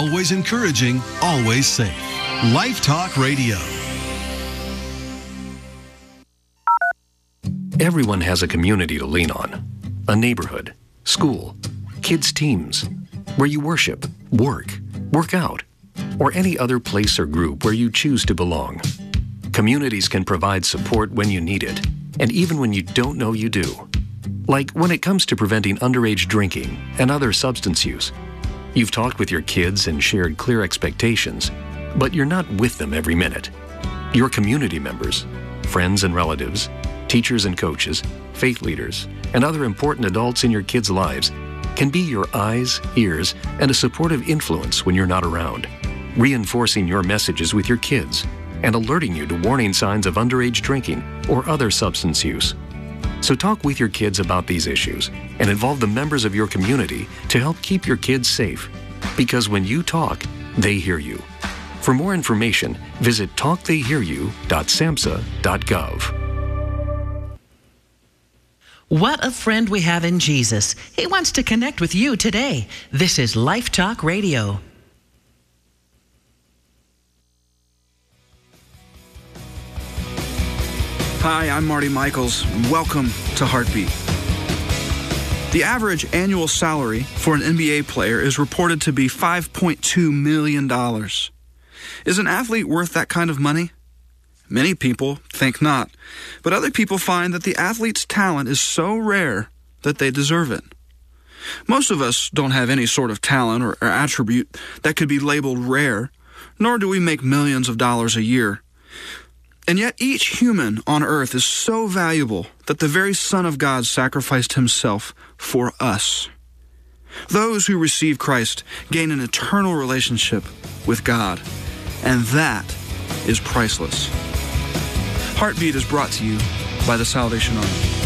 always encouraging, always safe. Life Talk Radio. Everyone has a community to lean on. A neighborhood, school, kids' teams, where you worship, work out, or any other place or group where you choose to belong. Communities can provide support when you need it, and even when you don't know you do. Like when it comes to preventing underage drinking and other substance use. You've talked with your kids and shared clear expectations, but you're not with them every minute. Your community members, friends and relatives, teachers and coaches, faith leaders, and other important adults in your kids' lives can be your eyes, ears, and a supportive influence when you're not around, reinforcing your messages with your kids and alerting you to warning signs of underage drinking or other substance use. So talk with your kids about these issues and involve the members of your community to help keep your kids safe. Because when you talk, they hear you. For more information, visit talktheyhearyou.samhsa.gov. What a friend we have in Jesus. He wants to connect with you today. This is Life Talk Radio. Hi, I'm Marty Michaels. Welcome to Heartbeat. The average annual salary for an NBA player is reported to be $5.2 million. Is an athlete worth that kind of money? Many people think not, but other people find that the athlete's talent is so rare that they deserve it. Most of us don't have any sort of talent or attribute that could be labeled rare, nor do we make millions of dollars a year. And yet each human on earth is so valuable that the very Son of God sacrificed himself for us. Those who receive Christ gain an eternal relationship with God, and that is priceless. Heartbeat is brought to you by the Salvation Army.